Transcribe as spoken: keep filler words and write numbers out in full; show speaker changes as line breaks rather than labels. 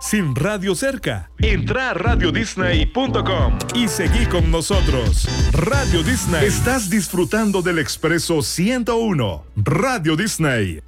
sin radio cerca. Entra a radio disney punto com y seguí con nosotros. Radio Disney. Estás disfrutando del Expreso ciento uno. Radio Disney.